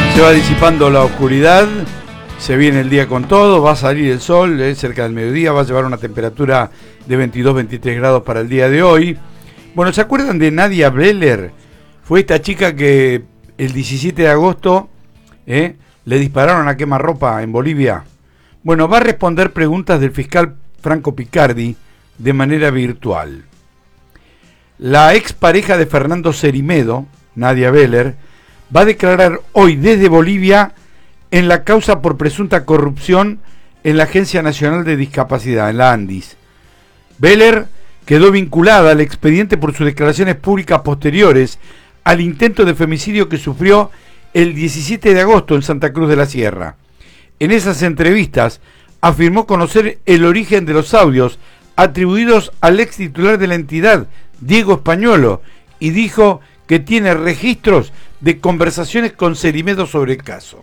Se va disipando la oscuridad, se viene el día con todo, va a salir el sol, cerca del mediodía, va a llevar una temperatura de 22-23 grados para el día de hoy. Bueno, ¿se acuerdan de Nadia Beller? Fue esta chica que el 17 de agosto le dispararon a quemarropa en Bolivia. Bueno, va a responder preguntas del fiscal Franco Picardi de manera virtual. La expareja de Fernando Cerimedo, Nadia Beller, va a declarar hoy desde Bolivia en la causa por presunta corrupción en la Agencia Nacional de Discapacidad, en la ANDIS. Beller quedó vinculada al expediente por sus declaraciones públicas posteriores al intento de femicidio que sufrió el 17 de agosto en Santa Cruz de la Sierra. En esas entrevistas afirmó conocer el origen de los audios atribuidos al ex titular de la entidad, Diego Españolo, y dijo que tiene registros de conversaciones con Cerimedo sobre el caso.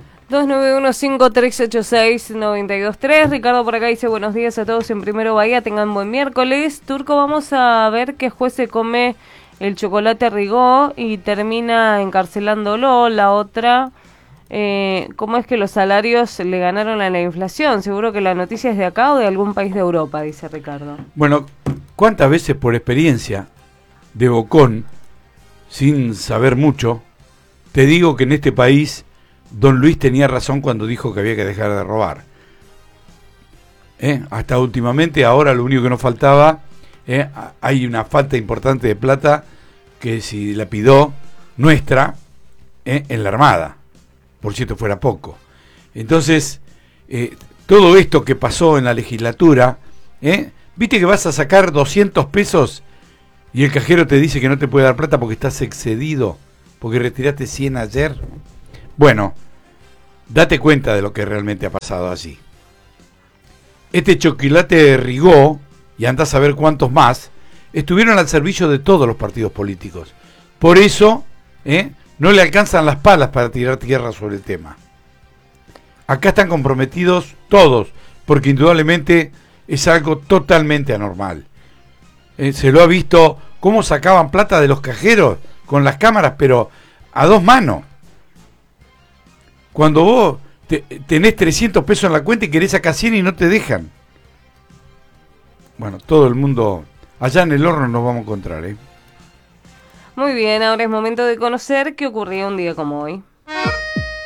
2915-386-923. Ricardo por acá dice buenos días a todos en Primero Bahía, tengan buen miércoles. Turco, vamos a ver qué juez se come el chocolate Rigó y termina encarcelándolo. La otra, ¿cómo es que los salarios le ganaron a la inflación? Seguro que la noticia es de acá o de algún país de Europa, dice Ricardo. Bueno, ¿cuántas veces por experiencia de bocón, sin saber mucho, te digo que en este país Don Luis tenía razón cuando dijo que había que dejar de robar? Hasta últimamente, ahora lo único que nos faltaba, hay una falta importante de plata que si la pidió nuestra en la Armada, por si esto fuera poco. Entonces, todo esto que pasó en la legislatura, viste que vas a sacar 200 pesos y el cajero te dice que no te puede dar plata porque estás excedido, porque retiraste 100 ayer. Bueno, date cuenta de lo que realmente ha pasado allí. Este chocolate Rigó, y andás a ver cuántos más, estuvieron al servicio de todos los partidos políticos. Por eso, no le alcanzan las palas para tirar tierra sobre el tema. Acá están comprometidos todos, porque indudablemente es algo totalmente anormal. Se lo ha visto cómo sacaban plata de los cajeros con las cámaras, pero a dos manos. Cuando vos tenés 300 pesos en la cuenta y querés sacar 100 y no te dejan. Bueno, todo el mundo, allá en el horno nos vamos a encontrar, Muy bien, ahora es momento de conocer qué ocurrió un día como hoy.